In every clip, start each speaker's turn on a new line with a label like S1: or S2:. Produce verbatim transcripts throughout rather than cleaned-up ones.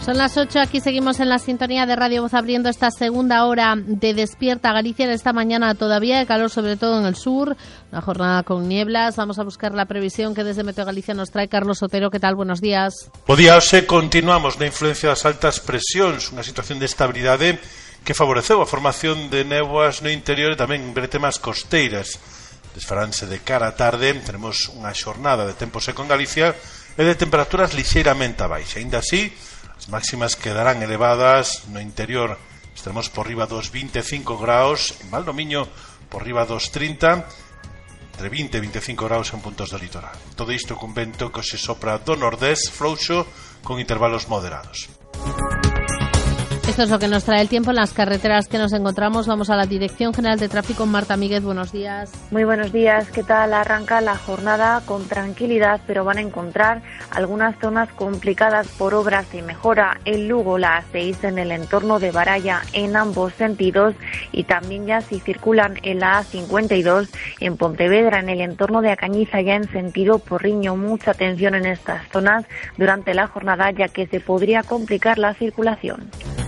S1: Son las ocho, aquí seguimos en la sintonía de Radio Voz abriendo esta segunda hora de Despierta Galicia. En esta mañana todavía de calor, sobre todo en el sur, una jornada con nieblas. Vamos a buscar la previsión que desde Meteo Galicia nos trae Carlos Otero. ¿Qué tal? Buenos días.
S2: Bo día, hoxe continuamos na influencia das altas presións, unha situación de estabilidade que favoreceu a formación de néboas no interior e tamén en bretemas costeiras. Desfaranse de cara a tarde, tenemos unha xornada de tempo seco en Galicia e de temperaturas lixeiramente abaixo. Ainda así, as máximas quedarán elevadas no interior. Estaremos por riba dos vinte e cinco graus, en Valdomiño por riba dos trinta, entre vinte e veinticinco graus en puntos do litoral. Todo isto con vento que se sopra do nordés frouxo con intervalos moderados.
S1: Esto es lo que nos trae el tiempo en las carreteras que nos encontramos. Vamos a la Dirección General de Tráfico. Marta Míguez, buenos días.
S3: Muy buenos días. ¿Qué tal? Arranca la jornada con tranquilidad, pero van a encontrar algunas zonas complicadas por obras y mejora en Lugo, la A seis en el entorno de Baralla en ambos sentidos, y también ya si circulan en la A cincuenta y dos en Pontevedra en el entorno de Acañiza ya en sentido Porriño. Mucha atención en estas zonas durante la jornada, ya que se podría complicar la circulación.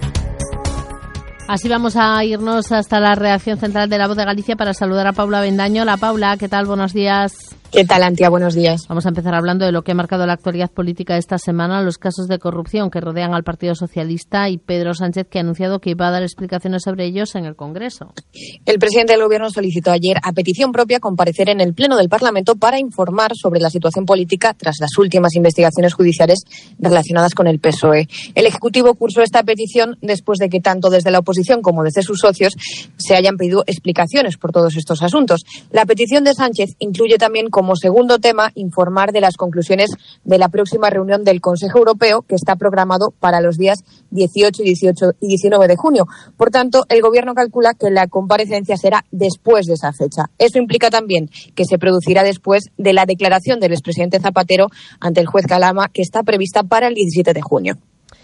S1: Así vamos a irnos hasta la redacción central de La Voz de Galicia para saludar a Paula Bendaño. La Paula, ¿qué tal? Buenos días.
S4: ¿Qué tal, Antia? Buenos días.
S1: Vamos a empezar hablando de lo que ha marcado la actualidad política esta semana, los casos de corrupción que rodean al Partido Socialista y Pedro Sánchez, que ha anunciado que iba a dar explicaciones sobre ellos en el Congreso.
S4: El presidente del Gobierno solicitó ayer, a petición propia, comparecer en el Pleno del Parlamento para informar sobre la situación política tras las últimas investigaciones judiciales relacionadas con el P S O E. El Ejecutivo cursó esta petición después de que tanto desde la oposición como desde sus socios se hayan pedido explicaciones por todos estos asuntos. La petición de Sánchez incluye también como segundo tema informar de las conclusiones de la próxima reunión del Consejo Europeo, que está programado para los días dieciocho, dieciocho y diecinueve de junio. Por tanto, el Gobierno calcula que la comparecencia será después de esa fecha. Eso implica también que se producirá después de la declaración del expresidente Zapatero ante el juez Calama, que está prevista para el diecisiete de junio.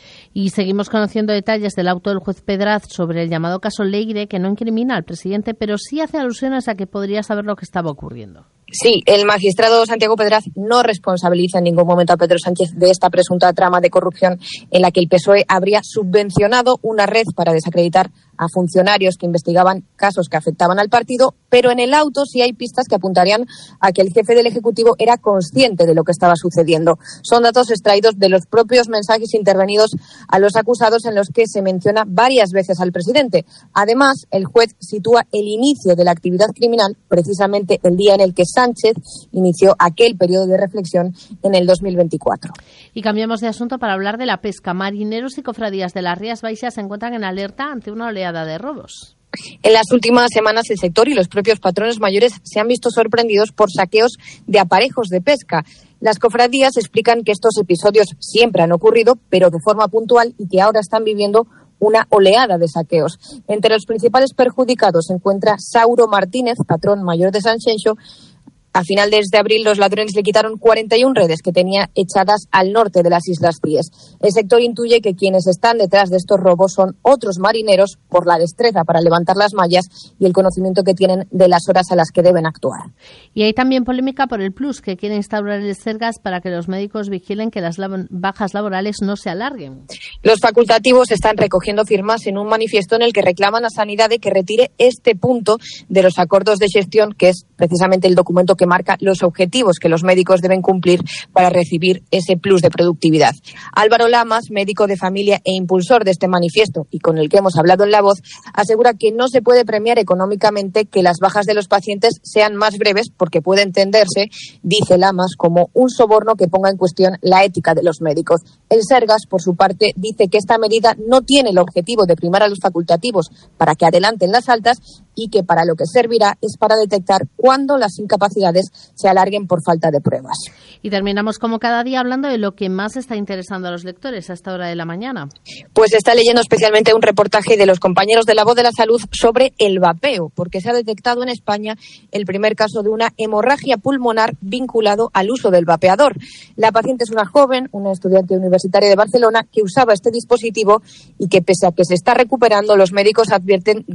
S1: Y seguimos conociendo detalles del auto del juez Pedraz sobre el llamado caso Leire, que no incrimina al presidente, pero sí hace alusiones a que podría saber lo que estaba ocurriendo.
S4: Sí, el magistrado Santiago Pedraz no responsabiliza en ningún momento a Pedro Sánchez de esta presunta trama de corrupción en la que el P S O E habría subvencionado una red para desacreditar a funcionarios que investigaban casos que afectaban al partido, pero en el auto sí hay pistas que apuntarían a que el jefe del Ejecutivo era consciente de lo que estaba sucediendo. Son datos extraídos de los propios mensajes intervenidos a los acusados, en los que se menciona varias veces al presidente. Además, el juez sitúa el inicio de la actividad criminal precisamente el día en el que Sánchez inició aquel periodo de reflexión en el dos mil veinticuatro.
S1: Y cambiamos de asunto para hablar de la pesca. Marineros y cofradías de las Rías Baixas se encuentran en alerta ante una oleada de robos.
S4: En las últimas semanas el sector y los propios patrones mayores se han visto sorprendidos por saqueos de aparejos de pesca. Las cofradías explican que estos episodios siempre han ocurrido, pero de forma puntual, y que ahora están viviendo una oleada de saqueos. Entre los principales perjudicados se encuentra Sauro Martínez, patrón mayor de Sanxenxo. A final de este abril, los ladrones le quitaron cuarenta y una redes que tenía echadas al norte de las Islas Cíes. El sector intuye que quienes están detrás de estos robos son otros marineros, por la destreza para levantar las mallas y el conocimiento que tienen de las horas a las que deben actuar.
S1: Y hay también polémica por el plus que quiere instaurar el Sergas para que los médicos vigilen que las lab- bajas laborales no se alarguen.
S4: Los facultativos están recogiendo firmas en un manifiesto en el que reclaman a Sanidade que retire este punto de los acordos de gestión, que es precisamente el documento que marca los objetivos que los médicos deben cumplir para recibir ese plus de productividad. Álvaro Lamas, médico de familia e impulsor de este manifiesto, y con el que hemos hablado en La Voz, asegura que no se puede premiar económicamente que las bajas de los pacientes sean más breves, porque puede entenderse, dice Lamas, como un soborno que ponga en cuestión la ética de los médicos. El Sergas, por su parte, dice que esta medida no tiene el objetivo de primar a los facultativos para que adelanten las altas, y que para lo que servirá es para detectar cuándo las incapacidades se alarguen por falta de pruebas.
S1: Y terminamos como cada día hablando de lo que más está interesando a los lectores a esta hora de la mañana.
S4: Pues está leyendo especialmente un reportaje de los compañeros de La Voz de la Salud sobre el vapeo, porque se ha detectado en España el primer caso de una hemorragia pulmonar vinculado al uso del vapeador. La paciente es una joven, una estudiante universitaria de Barcelona, que usaba este dispositivo y que, pese a que se está recuperando, los médicos advierten